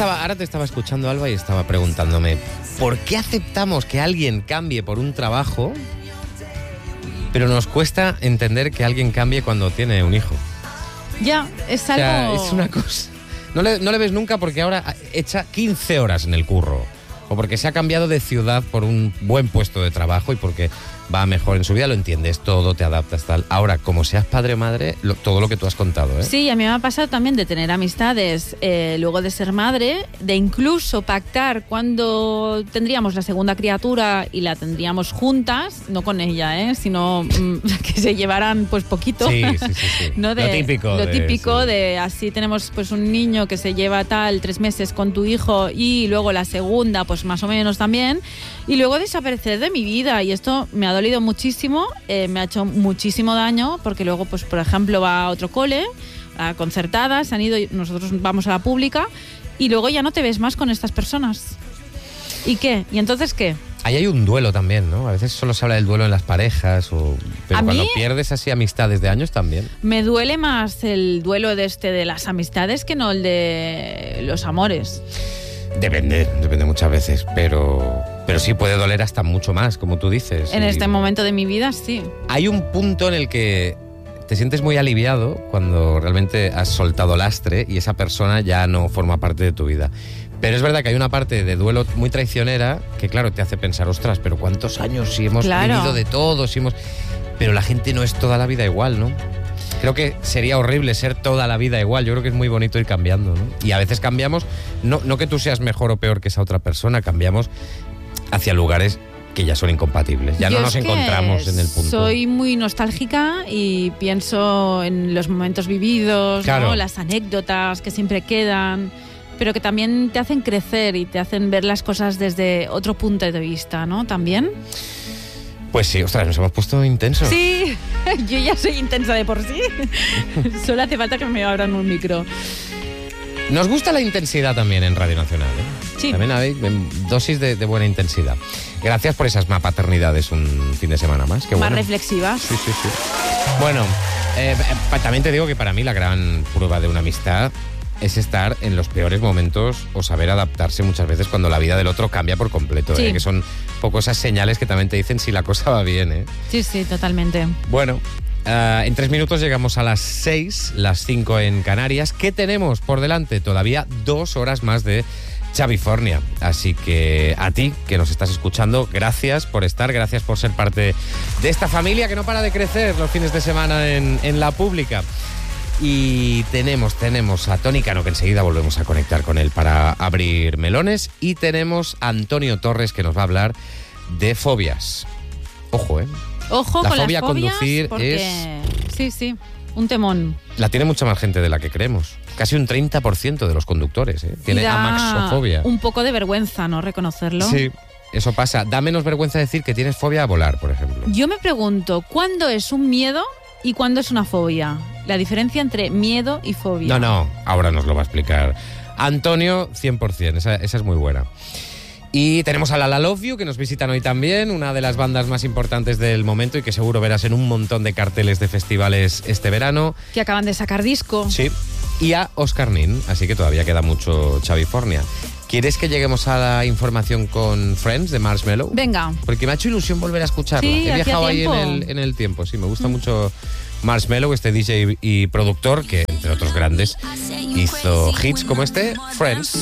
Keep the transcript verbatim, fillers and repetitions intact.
estaba, ahora te estaba escuchando, Alba, y estaba preguntándome, ¿por qué aceptamos que alguien cambie por un trabajo, pero nos cuesta entender que alguien cambie cuando tiene un hijo? Ya, es algo... O sea, es una cosa... No le, no le ves nunca porque ahora echa quince horas en el curro, o porque se ha cambiado de ciudad por un buen puesto de trabajo y porque va mejor en su vida, lo entiendes todo, te adaptas, tal. Ahora, como seas padre o madre, lo, todo lo que tú has contado, ¿eh? Sí, a mí me ha pasado también de tener amistades eh, luego de ser madre, de incluso pactar cuando tendríamos la segunda criatura y la tendríamos juntas, no con ella, ¿eh? Sino mm, que se llevaran pues poquito. Sí, sí, sí, sí. ¿No? De, lo típico. Lo de, típico sí. de así tenemos pues un niño que se lleva tal tres meses con tu hijo y luego la segunda pues más o menos también, y luego desaparecer de mi vida, y esto me ha dolido muchísimo, eh, me ha hecho muchísimo daño, porque luego pues por ejemplo va a otro cole, a concertada, se han ido, nosotros vamos a la pública y luego ya no te ves más con estas personas. ¿Y qué? ¿Y entonces qué? Ahí hay un duelo también, ¿no? A veces solo se habla del duelo en las parejas, o... pero ¿A cuando mí? pierdes así amistades de años también. Me duele más el duelo de este de las amistades que no el de los amores. Depende, depende muchas veces, pero, pero sí puede doler hasta mucho más, como tú dices. En Y este momento de mi vida, sí. hay un punto en el que te sientes muy aliviado cuando realmente has soltado lastre y esa persona ya no forma parte de tu vida. Pero es verdad que hay una parte de duelo muy traicionera que, claro, te hace pensar, ostras, pero ¿cuántos años si hemos Claro. vivido de todo? Si hemos... Pero la gente no es toda la vida igual, ¿no? Creo que sería horrible ser toda la vida igual. Yo creo que es muy bonito ir cambiando, ¿no? Y a veces cambiamos, no, no que tú seas mejor o peor que esa otra persona, cambiamos hacia lugares que ya son incompatibles. Ya Yo no nos es que encontramos en el punto. Soy muy nostálgica y pienso en los momentos vividos, Claro. ¿no? Las anécdotas que siempre quedan, pero que también te hacen crecer y te hacen ver las cosas desde otro punto de vista, ¿no? También. Pues sí, ostras, nos hemos puesto intensos. Sí, yo ya soy intensa de por sí. Solo hace falta que me abran un micro. Nos gusta la intensidad también en Radio Nacional, ¿eh? Sí. También hay dosis de, de buena intensidad. Gracias por esas mapaternidades un fin de semana más. Qué Más bueno. reflexivas. Sí, sí, sí. Bueno, eh, eh, también te digo que para mí la gran prueba de una amistad es estar en los peores momentos o saber adaptarse muchas veces cuando la vida del otro cambia por completo, Sí. ¿eh? Que son un poco esas señales que también te dicen si la cosa va bien, ¿eh? Sí, sí, totalmente. Bueno, uh, en tres minutos llegamos a las seis, las cinco en Canarias. ¿Qué tenemos por delante? Todavía dos horas más de Chavifornia. Así que a ti, que nos estás escuchando, gracias por estar, gracias por ser parte de esta familia que no para de crecer los fines de semana en, en la pública. Y tenemos, tenemos a Tony Cano, que enseguida volvemos a conectar con él para abrir melones. Y tenemos a Antonio Torres, que nos va a hablar de fobias. Ojo, ¿eh? Ojo La con fobia las a fobias, conducir porque... Sí, sí, un temón. La tiene mucha más gente de la que creemos. Casi un treinta por ciento de los conductores, ¿eh? Tiene Y da amaxofobia. un poco de vergüenza, ¿no? Reconocerlo. Sí, eso pasa. Da menos vergüenza decir que tienes fobia a volar, por ejemplo. Yo me pregunto, ¿cuándo es un miedo y cuándo es una fobia? La diferencia entre miedo y fobia. No, no, ahora nos lo va a explicar Antonio, cien por ciento, esa, esa es muy buena. Y tenemos a La La Love You, que nos visitan hoy también, una de las bandas más importantes del momento y que seguro verás en un montón de carteles de festivales este verano. Que acaban de sacar disco. Sí, y a Oscar Nin, así que todavía queda mucho Chavifornia. ¿Quieres que lleguemos a la información con Friends de Marshmello? Venga. Porque me ha hecho ilusión volver a escucharla. Sí, He hacía viajado ahí en tiempo. el, en el tiempo, sí, me gusta mm. mucho Marshmello, este D J y productor que, entre otros grandes, hizo hits como este, Friends.